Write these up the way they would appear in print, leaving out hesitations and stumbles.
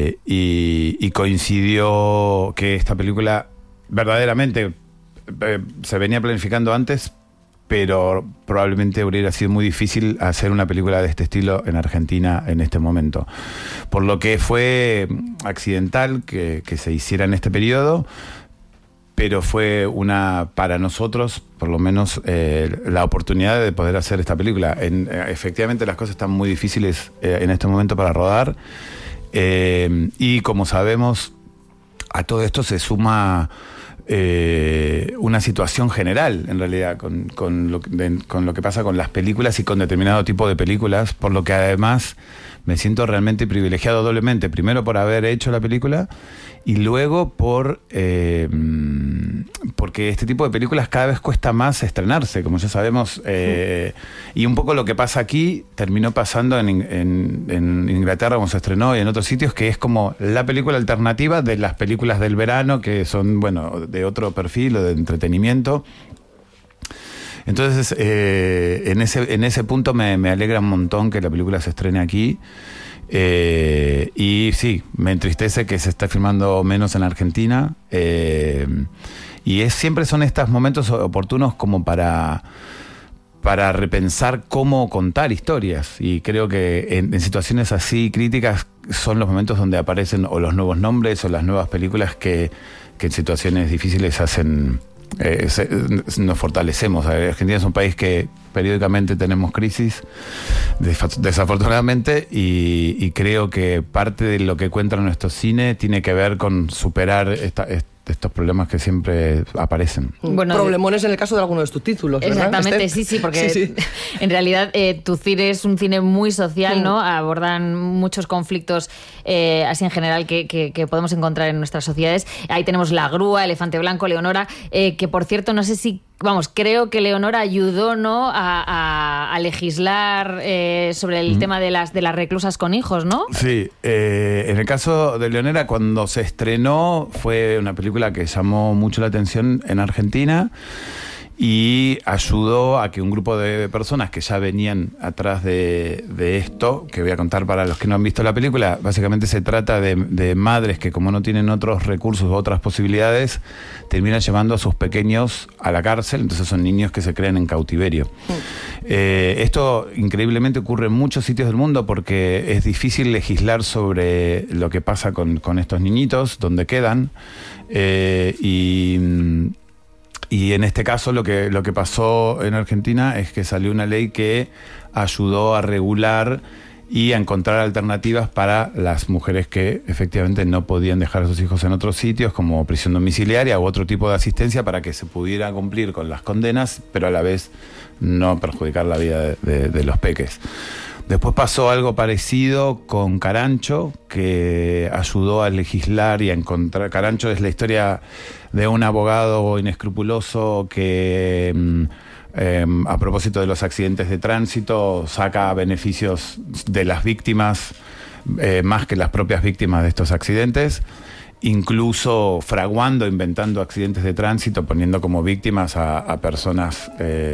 y coincidió que esta película verdaderamente se venía planificando antes, pero probablemente hubiera sido muy difícil hacer una película de este estilo en Argentina en este momento. Por lo que fue accidental que se hiciera en este periodo, pero fue para nosotros, por lo menos, la oportunidad de poder hacer esta película. Efectivamente, las cosas están muy difíciles en este momento para rodar, y como sabemos, a todo esto se suma una situación general, en realidad, con lo que pasa con las películas y con determinado tipo de películas, por lo que además me siento realmente privilegiado doblemente. Primero por haber hecho la película y luego porque este tipo de películas cada vez cuesta más estrenarse, como ya sabemos, y un poco lo que pasa aquí terminó pasando en Inglaterra, como se estrenó, y en otros sitios, que es como la película alternativa de las películas del verano, que son, bueno, de otro perfil o de entretenimiento. Entonces, en ese punto me alegra un montón que la película se estrene aquí. Y sí, me entristece que se está filmando menos en Argentina. Y siempre son estos momentos oportunos como para repensar cómo contar historias. Y creo que en situaciones así críticas son los momentos donde aparecen o los nuevos nombres o las nuevas películas que en situaciones difíciles hacen... nos fortalecemos. Argentina es un país que periódicamente tenemos crisis, desafortunadamente, y creo que parte de lo que cuenta nuestro cine tiene que ver con superar estos problemas que siempre aparecen. Bueno, problemones en el caso de algunos de tus títulos, ¿verdad? Exactamente, sí, porque sí. En realidad tu cine es un cine muy social, ¿no? Abordan muchos conflictos así en general que podemos encontrar en nuestras sociedades. Ahí tenemos La Grúa, Elefante Blanco, Leonora, que por cierto, no sé si... creo que Leonora ayudó, ¿no?, a legislar sobre el tema de las reclusas con hijos, ¿no? Sí, en el caso de Leonora, cuando se estrenó, fue una película que llamó mucho la atención en Argentina y ayudó a que un grupo de personas que ya venían atrás de esto, que voy a contar para los que no han visto la película, básicamente se trata de madres que, como no tienen otros recursos o otras posibilidades, terminan llevando a sus pequeños a la cárcel. Entonces son niños que se crean en cautiverio. Esto increíblemente ocurre en muchos sitios del mundo porque es difícil legislar sobre lo que pasa con estos niñitos, dónde quedan, y en este caso lo que pasó en Argentina es que salió una ley que ayudó a regular y a encontrar alternativas para las mujeres que efectivamente no podían dejar a sus hijos en otros sitios, como prisión domiciliaria u otro tipo de asistencia, para que se pudiera cumplir con las condenas, pero a la vez no perjudicar la vida de los peques. Después pasó algo parecido con Carancho, que ayudó a legislar y a encontrar... Carancho es la historia de un abogado inescrupuloso que, a propósito de los accidentes de tránsito, saca beneficios de las víctimas más que las propias víctimas de estos accidentes, incluso fraguando, inventando accidentes de tránsito, poniendo como víctimas a personas...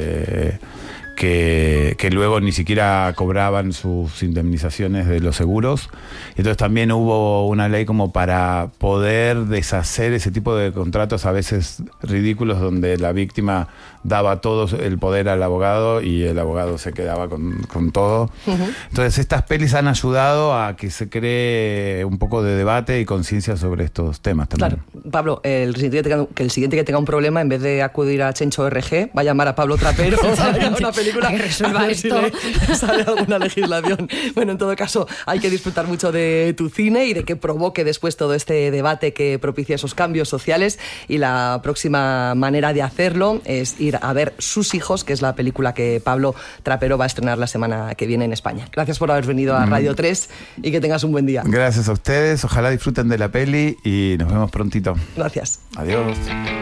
que luego ni siquiera cobraban sus indemnizaciones de los seguros. Entonces también hubo una ley como para poder deshacer ese tipo de contratos a veces ridículos, donde la víctima daba todo el poder al abogado y el abogado se quedaba con todo. Entonces estas pelis han ayudado a que se cree un poco de debate y conciencia sobre estos temas también. Claro. Pablo, el siguiente que tenga un problema, en vez de acudir a Chencho RG, va a llamar a Pablo Trapero una película que resuelva esto. Si sale alguna legislación. Bueno, en todo caso, hay que disfrutar mucho de tu cine y de que provoque después todo este debate que propicia esos cambios sociales. Y la próxima manera de hacerlo es ir a ver Sus hijos, que es la película que Pablo Trapero va a estrenar la semana que viene en España. Gracias por haber venido a Radio 3 y que tengas un buen día. Gracias a ustedes, ojalá disfruten de la peli y nos vemos prontito. Gracias. Adiós.